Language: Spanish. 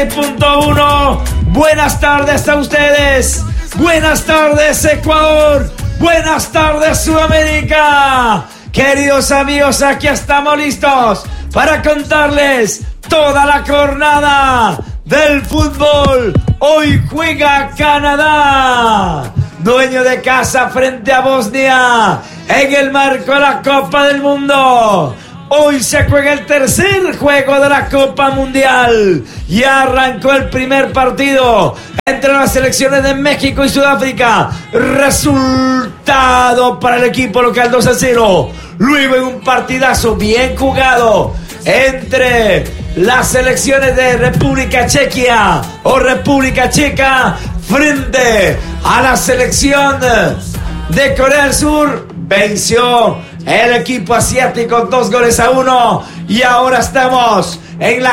1. Buenas tardes a ustedes. Buenas tardes, Ecuador. Buenas tardes, Sudamérica. Queridos amigos, aquí estamos listos para contarles toda la jornada del fútbol. Hoy juega Canadá, dueño de casa, frente a Bosnia en el marco de la Copa del Mundo. Hoy se juega el tercer juego de la Copa Mundial. Ya arrancó el primer partido entre las selecciones de México y Sudáfrica. Resultado para el equipo local 2-0. Luego en un partidazo bien jugado entre las selecciones de República Chequia o República Checa frente a la selección de Corea del Sur. Venció el equipo asiático 2-1 y ahora estamos en la